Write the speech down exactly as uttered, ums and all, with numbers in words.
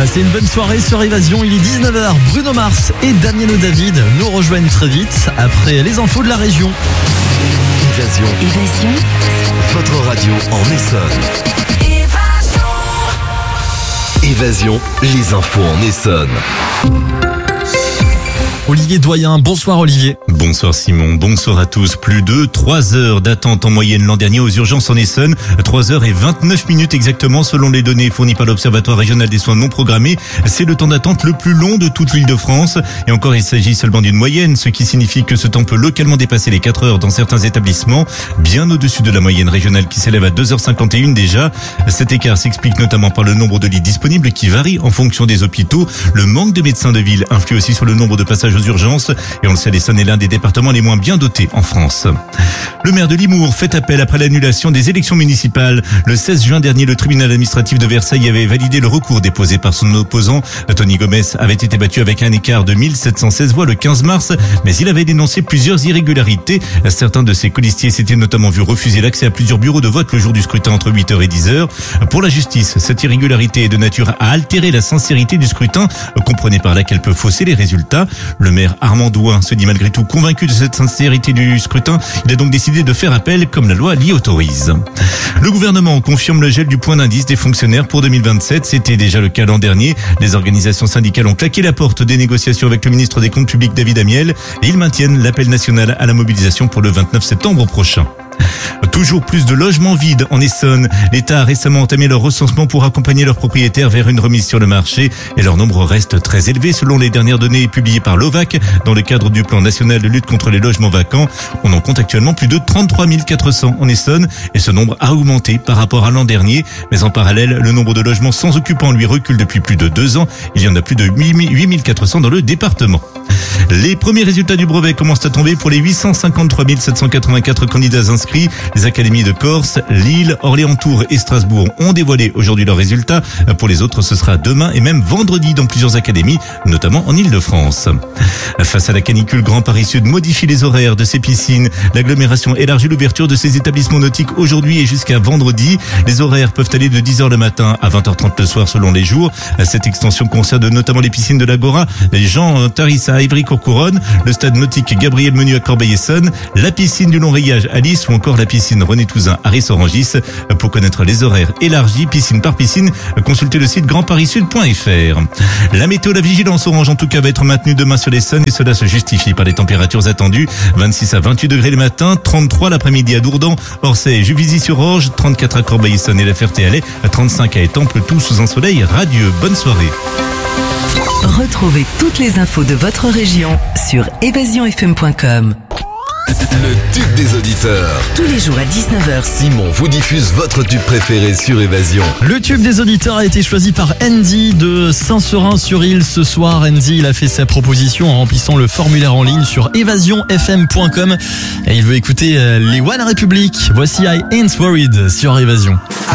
Passez une bonne soirée sur Évasion, il est dix-neuf heures. Bruno Mars et Damiano David nous rejoignent très vite après les infos de la région. Évasion. Évasion. Votre radio en Essonne. Évasion. Évasion, les infos en Essonne. Olivier Doyen, bonsoir Olivier. Bonsoir Simon, bonsoir à tous. Plus de trois heures d'attente en moyenne l'an dernier aux urgences en Essonne. trois heures et vingt-neuf minutes exactement selon les données fournies par l'Observatoire régional des soins non programmés. C'est le temps d'attente le plus long de toute l'Île-de-France. Et encore, il s'agit seulement d'une moyenne, ce qui signifie que ce temps peut localement dépasser les quatre heures dans certains établissements, bien au-dessus de la moyenne régionale qui s'élève à deux heures cinquante et une déjà. Cet écart s'explique notamment par le nombre de lits disponibles qui varie en fonction des hôpitaux. Le manque de médecins de ville influe aussi sur le nombre de passages aux urgences. Et on le sait, l'Essonne est l'un des départements les moins bien dotés en France. Le maire de Limours fait appel après l'annulation des élections municipales. Le seize juin dernier, le tribunal administratif de Versailles avait validé le recours déposé par son opposant. Tony Gomez avait été battu avec un écart de mille sept cent seize voix le quinze mars, mais il avait dénoncé plusieurs irrégularités. Certains de ses colistiers s'étaient notamment vus refuser l'accès à plusieurs bureaux de vote le jour du scrutin entre huit heures et dix heures. Pour la justice, cette irrégularité est de nature à altérer la sincérité du scrutin, comprenez par là qu'elle peut fausser les résultats. Le maire Armand Douin se dit malgré tout convaincu de cette sincérité du scrutin. Il a donc décidé de faire appel comme la loi l'y autorise. Le gouvernement confirme le gel du point d'indice des fonctionnaires pour deux mille vingt-sept. C'était déjà le cas l'an dernier. Les organisations syndicales ont claqué la porte des négociations avec le ministre des Comptes publics David Amiel et ils maintiennent l'appel national à la mobilisation pour le vingt-neuf septembre prochain. Toujours plus de logements vides en Essonne. L'État a récemment entamé leur recensement pour accompagner leurs propriétaires vers une remise sur le marché et leur nombre reste très élevé selon les dernières données publiées par l'O V A C dans le cadre du plan national de lutte contre les logements vacants. On en compte actuellement plus de trente-trois mille quatre cents en Essonne et ce nombre a augmenté par rapport à l'an dernier. Mais en parallèle, le nombre de logements sans occupants lui recule depuis plus de deux ans. Il y en a plus de huit mille quatre cents dans le département. Les premiers résultats du brevet commencent à tomber pour les huit cent cinquante-trois mille sept cent quatre-vingt-quatre candidats inscrits. Les académies de Corse, Lille, Orléans-Tours et Strasbourg ont dévoilé aujourd'hui leurs résultats. Pour les autres, ce sera demain et même vendredi dans plusieurs académies, notamment en Île-de-France. Face à la canicule, Grand Paris Sud modifie les horaires de ses piscines. L'agglomération élargit l'ouverture de ses établissements nautiques aujourd'hui et jusqu'à vendredi. Les horaires peuvent aller de dix heures le matin à vingt heures trente le soir selon les jours. Cette extension concerne notamment les piscines de l'Agora, les Jean Tarissa à Ivry-Courcouronnes, le stade nautique Gabriel Menu à Corbeil-Essonnes, la piscine du Long-Rayage à Lys ou encore la piscine René Touzin à Ris-Orangis. Pour connaître les horaires élargis, piscine par piscine, consultez le site grand paris sud point f r. La météo, la vigilance orange en tout cas va être maintenue demain sur l'Essonne et cela se justifie par les températures attendues. vingt-six à vingt-huit degrés le matin, trente-trois l'après-midi à Dourdan, Orsay et Juvisy-sur-Orge, trente-quatre à Corbeil-Essonnes et La Ferté-Alais, trente-cinq à Étamples, tout sous un soleil radieux. Bonne soirée. Retrouvez toutes les infos de votre région sur évasion f m point com. Le tube des auditeurs. Tous les jours à dix-neuf heures. Simon vous diffuse votre tube préféré sur Évasion. Le tube des auditeurs a été choisi par Andy de Saint-Seurin-sur-Île ce soir. Andy, il a fait sa proposition en remplissant le formulaire en ligne sur évasion f m point com et il veut écouter les One Republic. Voici I Ain't Worried sur Évasion.